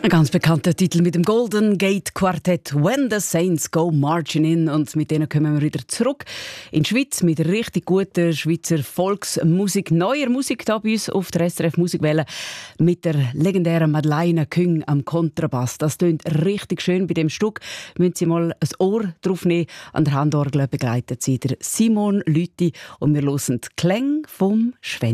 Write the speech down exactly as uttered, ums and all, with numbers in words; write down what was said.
Ein ganz bekannter Titel mit dem Golden Gate Quartett «When the Saints Go Marching In». Und mit denen kommen wir wieder zurück in die Schweiz mit richtig guter Schweizer Volksmusik, neuer Musik hier bei uns auf der S R F Musikwelle mit der legendären Madeleine Küng am Kontrabass. Das tönt richtig schön bei dem Stück. Müssen Sie mal ein Ohr drauf nehmen. An der Handorgel begleitet Sie der Simon Lüthi und wir hören die Klänge vom Schwänzli.